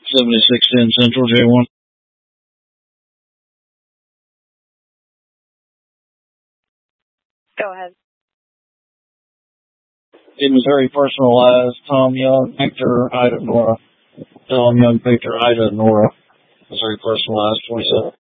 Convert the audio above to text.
7610 Central J1. Go ahead. It was very personalized. Tom Young, Victor, Ida, Nora. Tom Young, Victor, Ida, Nora. It was very personalized, 27.